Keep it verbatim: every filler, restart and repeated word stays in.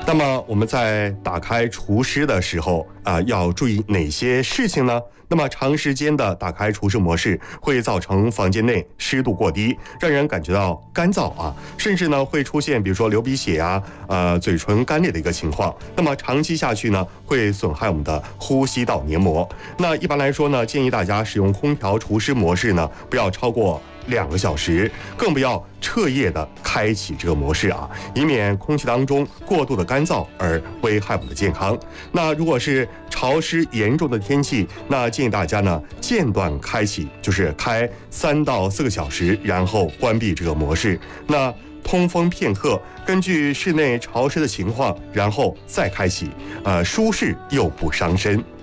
那么我们在打开除湿的时候啊、呃，要注意哪些事情呢？那么长时间的打开除湿模式会造成房间内湿度过低，让人感觉到干燥啊，甚至呢会出现比如说流鼻血啊、呃嘴唇干裂的一个情况。那么长期下去呢，会损害我们的呼吸道黏膜。那一般来说呢，建议大家使用空调除湿模式呢，不要超过两个小时，更不要彻夜的开启这个模式啊，以免空气当中过度的干燥而危害我们的健康。那如果是潮湿严重的天气，那建议大家呢间断开启，就是开三到四个小时，然后关闭这个模式。那通风片刻，根据室内潮湿的情况，然后再开启，呃，舒适又不伤身。